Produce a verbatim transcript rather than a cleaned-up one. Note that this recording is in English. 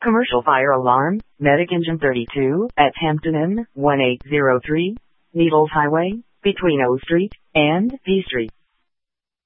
Commercial fire alarm, Medic Engine thirty-two, at Hampton Inn, one eight zero three, Needles Highway, between O Street and P Street.